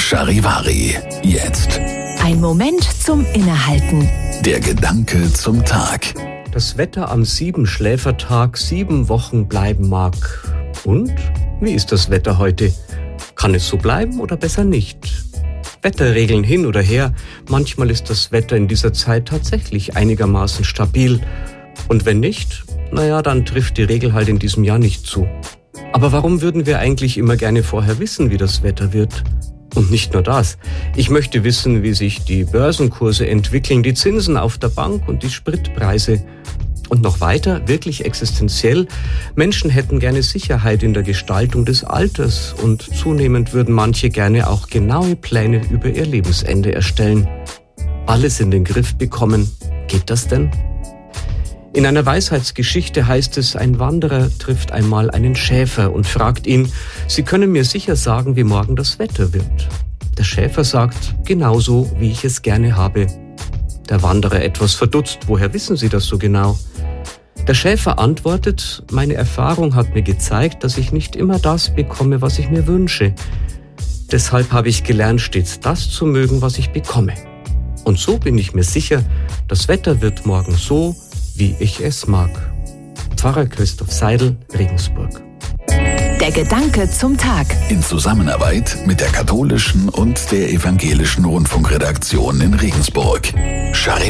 Charivari. Jetzt. Ein Moment zum Innehalten. Der Gedanke zum Tag. Das Wetter am 7-Schläfertag 7 Wochen bleiben mag. Und? Wie ist das Wetter heute? Kann es so bleiben oder besser nicht? Wetterregeln hin oder her. Manchmal ist das Wetter in dieser Zeit tatsächlich einigermaßen stabil. Und wenn nicht, dann trifft die Regel halt in diesem Jahr nicht zu. Aber warum würden wir eigentlich immer gerne vorher wissen, wie das Wetter wird? Und nicht nur das. Ich möchte wissen, wie sich die Börsenkurse entwickeln, die Zinsen auf der Bank und die Spritpreise. Und noch weiter, wirklich existenziell, Menschen hätten gerne Sicherheit in der Gestaltung des Alters und zunehmend würden manche gerne auch genaue Pläne über ihr Lebensende erstellen. Alles in den Griff bekommen. Geht das denn? In einer Weisheitsgeschichte heißt es, ein Wanderer trifft einmal einen Schäfer und fragt ihn, Sie können mir sicher sagen, wie morgen das Wetter wird. Der Schäfer sagt, genauso, wie ich es gerne habe. Der Wanderer etwas verdutzt, woher wissen Sie das so genau? Der Schäfer antwortet, meine Erfahrung hat mir gezeigt, dass ich nicht immer das bekomme, was ich mir wünsche. Deshalb habe ich gelernt, stets das zu mögen, was ich bekomme. Und so bin ich mir sicher, das Wetter wird morgen so, wie ich es mag. Pfarrer Christoph Seidel, Regensburg. Der Gedanke zum Tag. In Zusammenarbeit mit der katholischen und der evangelischen Rundfunkredaktion in Regensburg. Charivari.